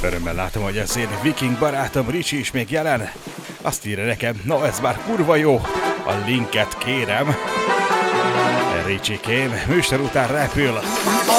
Örömmel látom, hogy az én viking barátom Ricsi is még jelen. Azt írja nekem, na ez már kurva jó, a linket kérem. Ricsikém, műsor után repül.